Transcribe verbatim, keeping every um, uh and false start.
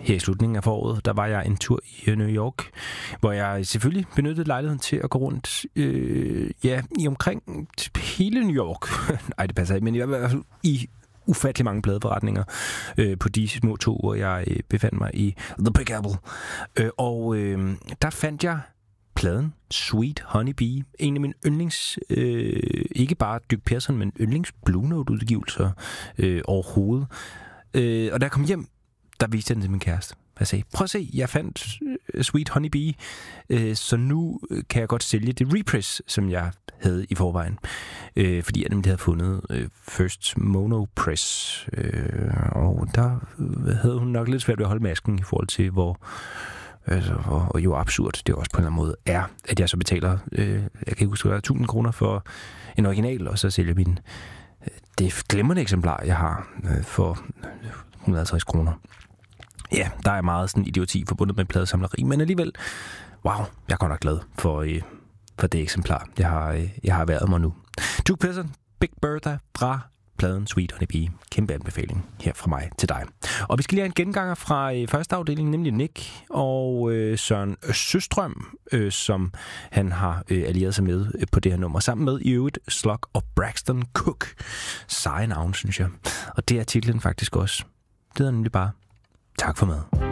her i slutningen af foråret, der var jeg en tur i New York, hvor jeg selvfølgelig benyttede lejligheden til at gå rundt øh, ja, i omkring hele New York. Nej, det passer ikke, men i hvert fald i ufattelig mange pladeforretninger øh, på de små to uger, jeg øh, befandt mig i The Big Apple. Øh, og øh, der fandt jeg pladen Sweet Honey Bee, en af mine yndlings, øh, ikke bare Dirch Passion, men yndlings Blue Note-udgivelser øh, overhovedet. Øh, og da jeg kom hjem, der viste jeg den til min kæreste. Jeg sagde, prøv at se, jeg fandt Sweet Honey Bee, øh, så nu kan jeg godt sælge det repress, som jeg havde i forvejen. Øh, fordi jeg nemlig havde fundet øh, First Mono Press, øh, og der havde hun nok lidt svært ved at holde masken i forhold til, hvor altså, og, og jo absurd det også på en eller anden måde er, at jeg så betaler, øh, jeg kan ikke huske, tusind kroner for en original, og så sælger min øh, det glimrende eksemplar, jeg har øh, for et hundrede og halvtreds kroner. Ja, der er meget sådan idioti forbundet med pladesamleri, men alligevel, wow, jeg er godt nok glad for, øh, for det eksemplar, jeg har, øh, jeg har været mig nu. Dirch Passion, Big Bertha fra pladen Sweet Honey Bee. Kæmpe anbefaling her fra mig til dig. Og vi skal lige have en genganger fra øh, første afdeling, nemlig Nick og øh, Søren Søstrøm, øh, som han har øh, allieret sig med øh, på det her nummer, sammen med i øvrigt Slug og Braxton Cook. Seje navn, synes jeg. Og det er titlen faktisk også. Det er nemlig bare tak for mad.